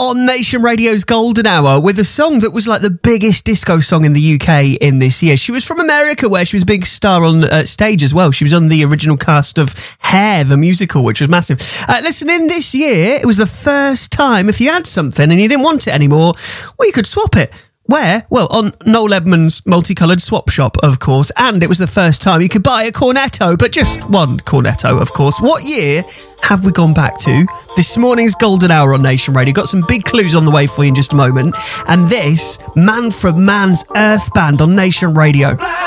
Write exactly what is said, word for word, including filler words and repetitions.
on Nation Radio's Golden Hour with a song that was like the biggest disco song in the U K in this year. She was from America, where she was a big star on uh, stage as well. She was on the original cast of Hair, the musical, which was massive. Uh, listen, in this year, it was the first time if you had something and you didn't want it anymore, well, you could swap it. Where? Well, on Noel Edmonds' multicoloured swap shop, of course, and it was the first time you could buy a cornetto, but just one cornetto, of course. What year have we gone back to? This morning's Golden Hour on Nation Radio. Got some big clues on the way for you in just a moment. And this, Man from Man's Earth Band on Nation Radio.